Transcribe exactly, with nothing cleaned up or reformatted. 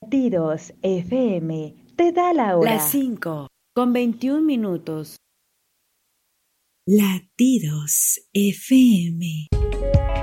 Latidos F M te da la hora. Las cinco, con veintiún minutos. Latidos F M.